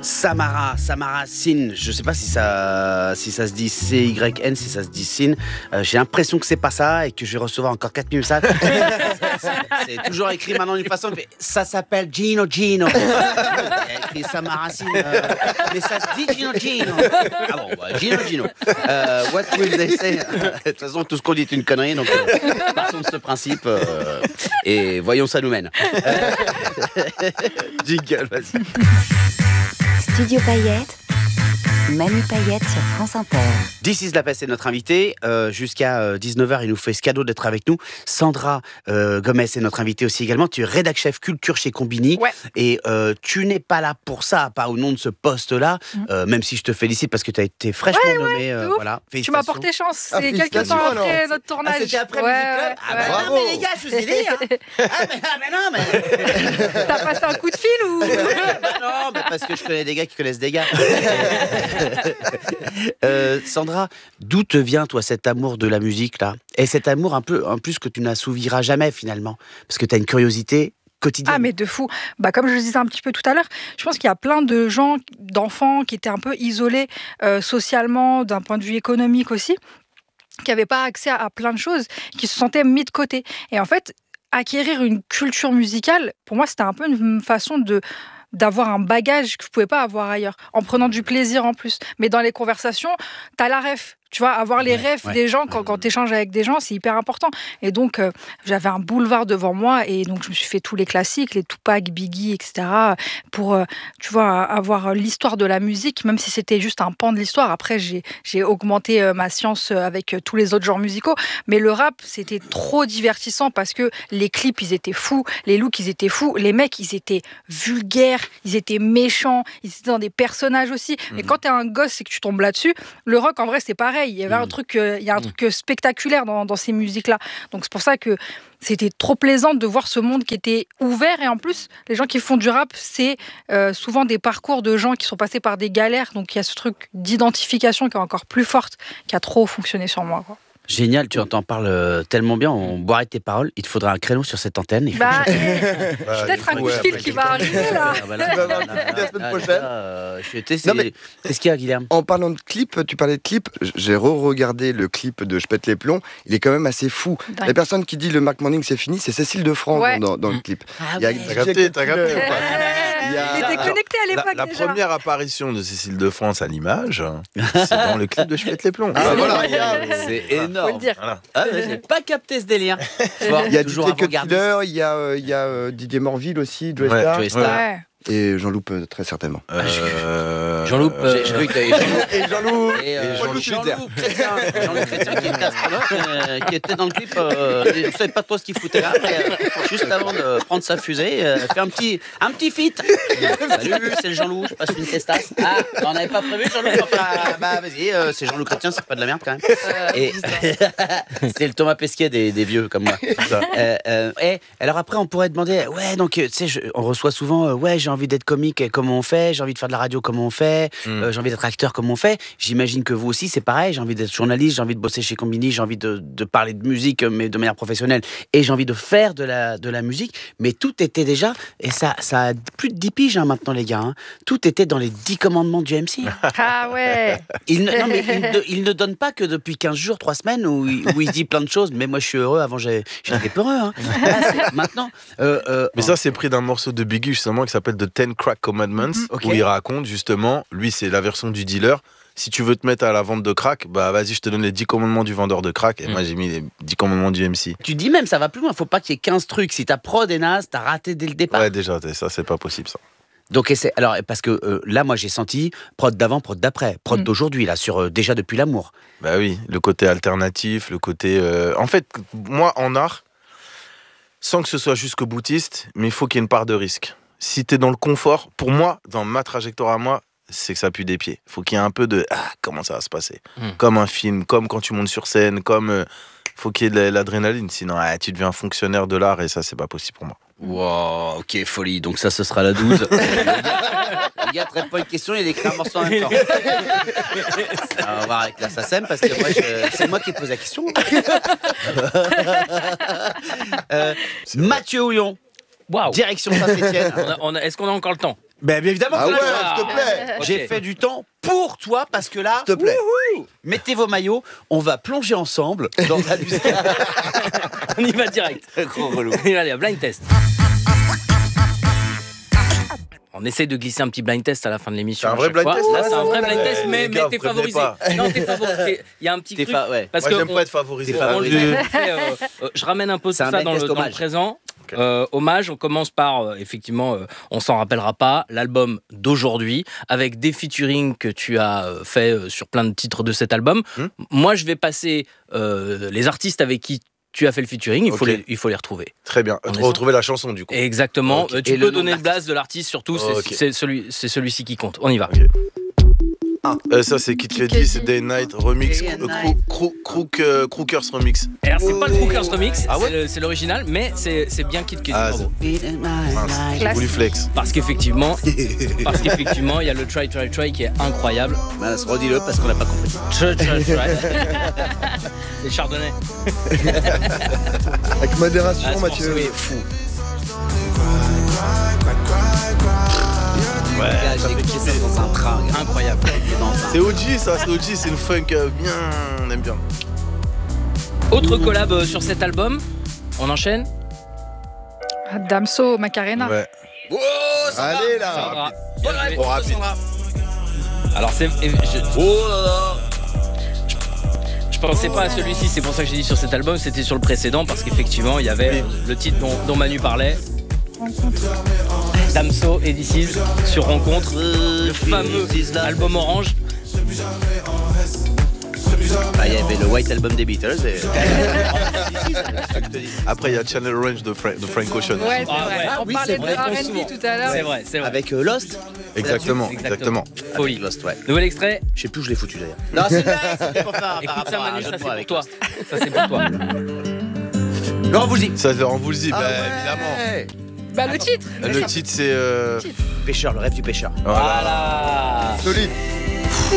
Samara Sin. Je sais pas si ça se dit C-Y-N, si ça se dit Sin. J'ai l'impression que c'est pas ça et que je vais recevoir encore 4000 messages. c'est toujours écrit maintenant d'une façon. Ça s'appelle Gino. Il y a écrit Samara Sin. Mais ça se dit Gino. Ah bon, Gino. What will they say? De toute façon, tout ce qu'on dit est une connerie. Donc, partons de ce principe et voyons ça nous mène. Jingle, vas-y. Studio Payette, Manu Payette sur France Inter. This is la Peste est notre invité. Jusqu'à 19h, il nous fait ce cadeau d'être avec nous. Sandra Gomez est notre invitée aussi également. Tu es rédac chef culture chez Combini. Ouais. Et tu n'es pas là pour ça, pas au nom de ce poste-là, même si je te félicite parce que tu as été fraîchement nommé. Voilà. Tu m'as porté chance. C'est quelques temps après notre tournage. C'était après Music Club. Bravo. Non, mais les gars, je vous ai dit. Mais non. T'as passé un coup de fil ou Non, mais parce que je connais des gars qui connaissent des gars. Sandra, d'où te vient, toi, cet amour de la musique, là? Et cet amour un peu, en plus, que tu n'assouviras jamais, finalement. Parce que tu as une curiosité quotidienne. Ah, mais de fou. Comme je le disais un petit peu tout à l'heure, je pense qu'il y a plein de gens, d'enfants, qui étaient un peu isolés socialement, d'un point de vue économique aussi, qui n'avaient pas accès à plein de choses, qui se sentaient mis de côté. Et en fait, acquérir une culture musicale, pour moi, c'était un peu une façon d'avoir un bagage que vous pouvez pas avoir ailleurs, en prenant du plaisir en plus. Mais dans les conversations, t'as la ref. Tu vois, avoir les refs des gens, quand tu échanges avec des gens, c'est hyper important. Et donc, j'avais un boulevard devant moi, et donc je me suis fait tous les classiques, les Tupac, Biggie, etc., pour, tu vois, avoir l'histoire de la musique, même si c'était juste un pan de l'histoire. Après, j'ai augmenté ma science avec tous les autres genres musicaux. Mais le rap, c'était trop divertissant parce que les clips, ils étaient fous, les looks, ils étaient fous, les mecs, ils étaient vulgaires, ils étaient méchants, ils étaient dans des personnages aussi. Mais quand t'es un gosse et que tu tombes là-dessus, le rock, en vrai, c'est pareil. Il y avait un truc, il y a un truc spectaculaire dans ces musiques-là. Donc c'est pour ça que c'était trop plaisant de voir ce monde qui était ouvert. Et en plus, les gens qui font du rap, c'est souvent des parcours de gens qui sont passés par des galères. Donc il y a ce truc d'identification qui est encore plus forte, qui a trop fonctionné sur moi, quoi. Génial, tu en parles tellement bien, on boirait tes paroles. Il te faudra un créneau sur cette antenne. Peut-être un coup de fil qui va arriver là. La semaine prochaine. Qu'est-ce qu'il y a, Guilherme? En parlant de clip, tu parlais de clip, j'ai re-regardé le clip de Je pète les plombs, il est quand même assez fou. Dingue. La personne qui dit le Mac Morning c'est fini, c'est Cécile de France dans le clip. T'as capté ou pas? Il était connecté à l'époque La déjà. première apparition de Cécile de France à l'image, c'est dans le clip de Je pète les plombs. C'est énorme. Faut le dire. Voilà. J'ai pas capté ce délire. Il y a DJ Cut Killer, il y y a Didier Morville aussi, Joe Star, Ouais. et Jean-Loup très certainement. Jean-Loup, j'ai cru que t'avais Et Jean-Loup Jean-Loup Chrétien qui était astronaute, qui était dans le clip. Je ne savais pas trop ce qu'il foutait là. Juste avant de prendre sa fusée, fait un petit feat. Salut, c'est le Jean-Loup, je passe une testasse. Ah, on n'avait pas prévu Jean-Loup. Bah vas-y, c'est Jean-Loup Chrétien, c'est pas de la merde quand même. Et c'est le Thomas Pesquet des vieux comme moi. Et alors après, on pourrait demander, ouais, donc tu sais, on reçoit souvent, ouais, j'ai envie d'être comique, comment on fait? J'ai envie de faire de la radio, comment on fait? J'ai envie d'être acteur, comment on fait? J'imagine que vous aussi, c'est pareil. J'ai envie d'être journaliste, j'ai envie de bosser chez Combini, j'ai envie de parler de musique, mais de manière professionnelle, et j'ai envie de faire de la musique. Mais tout était déjà, et ça a plus de 10 piges maintenant, les gars. Hein. Tout était dans les 10 commandements du MC. Ah ouais. Il ne donne pas que depuis 15 jours, 3 semaines, où il dit plein de choses. Mais moi, je suis heureux. Avant, j'étais peureux. Hein. Maintenant. Mais ça, c'est pris d'un morceau de Biggie, justement, qui s'appelle The 10 Crack Commandments, où il raconte, justement, lui, c'est la version du dealer. Si tu veux te mettre à la vente de crack, bah vas-y, je te donne les 10 commandements du vendeur de crack. Et moi, j'ai mis les 10 commandements du MC. Tu dis même, ça va plus loin. Faut pas qu'il y ait 15 trucs. Si ta prod est naze, t'as raté dès le départ. Ouais, déjà, ça, c'est pas possible, ça. Donc, alors, parce que là, moi, j'ai senti prod d'avant, prod d'après, prod d'aujourd'hui, là, sur déjà depuis l'amour. Bah oui, le côté alternatif, le côté. En fait, moi, en art, sans que ce soit jusqu'au boutiste, mais il faut qu'il y ait une part de risque. Si t'es dans le confort, pour moi, dans ma trajectoire à moi, c'est que ça pue des pieds. Faut qu'il y ait un peu de comment ça va se passer. Comme un film, comme quand tu montes sur scène, comme faut qu'il y ait de l'adrénaline. Sinon, tu deviens un fonctionnaire de l'art et ça, c'est pas possible pour moi. Wow, ok, folie. Donc ça, ce sera la 12. Les gars, traite pas une question, il écrit un morceau en même temps. On va voir avec la SACEM parce que moi, c'est moi qui pose la question. Mathieu Houillon. Waouh. Direction Saint-Étienne. Est-ce qu'on a encore le temps? Ben bien évidemment. Ah qu'on ouais, l'a fait. s'il te plaît. Ok. J'ai fait du temps pour toi parce que là, S'il te plaît. mettez vos maillots, on va plonger ensemble dans la musique. On y va direct. Gros relou. Allez, blind test. On essaye de glisser un petit blind test à la fin de l'émission. C'est un à vrai chaque blind fois. test, Là, ouais, c'est un ouais, vrai ouais. blind test, Les mais gars, t'es vous prévenez favorisé. pas. Non, t'es favorisé. Il y a un petit truc. Ouais. Parce Moi, que j'aime pas être favorisé. T'es on les favorisé. a fait, je ramène un peu tout C'est un ça blind dans test le hommage. présent. Hommage, on commence par, effectivement, on s'en rappellera pas, l'album d'aujourd'hui, avec des featuring que tu as fait sur plein de titres de cet album. Moi, je vais passer les artistes avec qui tu as fait le featuring, il faut, Ok. il faut les retrouver. Très bien. On est Retrouver la chanson du coup. Exactement. Ok. Tu Et peux le nom donner de le blast de l'artiste, surtout, Ok. c'est celui-ci qui compte. On y va. Ça c'est Kid Kid Cudi, c'est Cudi. Day and Night remix, Day and Night. Crookers remix. Et alors, c'est pas le Crookers remix, Ah ouais c'est l'original, mais c'est bien Kid Cudi. Ah, bravo. Mince, j'ai Classe. voulu flex. Parce qu'effectivement, il y a le Try Try Try qui est incroyable. Mince, redis-le parce qu'on n'a pas compris. Try Try Try. Les Chardonnay. Avec modération, Ah, ce Mathieu. morceau est fou. Ouais, j'ai écouté ça dans un train. regarde. Incroyable. C'est OG ça, c'est OG, c'est une funk bien, on aime bien. Autre collab sur cet album, on enchaîne. Damso, Macarena. Ouais. Oh, ça Allez Ça là. va. Bonne Bien joué. réponse, rapide. Sandra. Alors c'est, Oh là là. je pensais pas à celui-ci, c'est pour ça que j'ai dit sur cet album, c'était sur le précédent parce qu'effectivement il y avait le titre dont Manu parlait. Damso et This Is sur Rencontre, le fameux album orange. Bah, il y avait le White Album des Beatles. Et... Après il y a Channel Orange de Frank Ocean. Ouais, c'est Ah vrai. ouais. On Oui, parlait c'est de vrai. R&B tout à l'heure. C'est vrai, c'est vrai. Avec Lost. Exactement, Exactement. exactement. Folie. Avec Lost, ouais. Nouvel extrait. Je sais plus où je l'ai foutu d'ailleurs. Non, c'est vrai, c'était pour faire Écoute par ça rapport à un Manu, jeu ça de c'est mots pour avec toi. Lost. Ça c'est pour toi. Non, on vous le dit. Ça on vous le dit, Ah bah, ouais. évidemment. Bah, le titre. Le titre c'est Pêcheur, le rêve du pêcheur. voilà. Voilà. Solide.